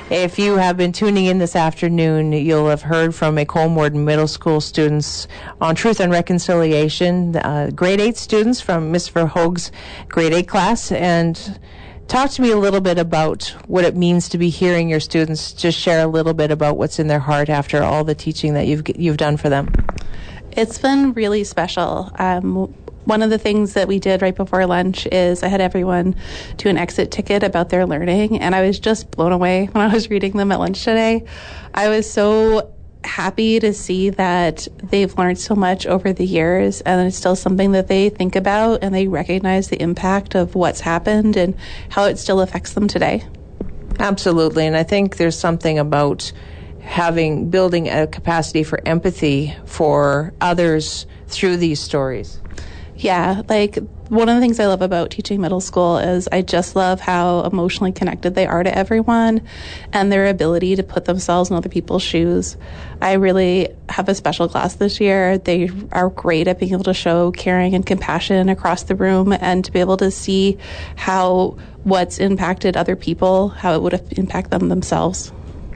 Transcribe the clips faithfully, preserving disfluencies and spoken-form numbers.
If you have been tuning in this afternoon, you'll have heard from a Colmorden Middle School students on Truth and Reconciliation, uh, grade eight students from Miss Verhoeg's grade eight class, and talk to me a little bit about what it means to be hearing your students just share a little bit about what's in their heart after all the teaching that you've you've done for them. It's been really special. Um, one of the things that we did right before lunch is I had everyone do an exit ticket about their learning, and I was just blown away when I was reading them at lunch today. I was so happy to see that they've learned so much over the years, and it's still something that they think about, and they recognize the impact of what's happened and how it still affects them today. Absolutely, and I think there's something about having, building a capacity for empathy for others through these stories. Yeah, like one of the things I love about teaching middle school is I just love how emotionally connected they are to everyone and their ability to put themselves in other people's shoes. I really have a special class this year. They are great at being able to show caring and compassion across the room and to be able to see how what's impacted other people, how it would have impacted them themselves.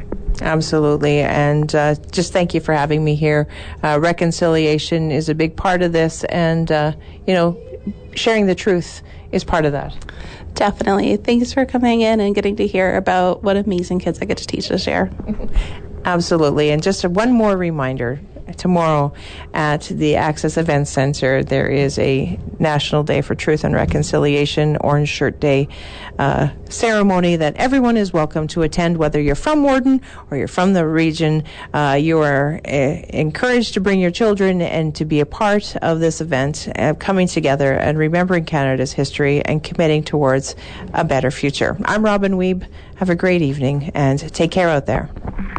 Absolutely, and uh, just thank you for having me here. Uh, reconciliation is a big part of this, and, uh, you know, sharing the truth is part of that. Definitely. Thanks for coming in and getting to hear about what amazing kids I get to teach this year. Absolutely, and just one more reminder. Tomorrow at the Access Events Center, there is a National Day for Truth and Reconciliation, Orange Shirt Day uh, ceremony that everyone is welcome to attend, whether you're from Worden or you're from the region. Uh, you are uh, encouraged to bring your children and to be a part of this event, uh, coming together and remembering Canada's history and committing towards a better future. I'm Robin Wiebe. Have a great evening and take care out there.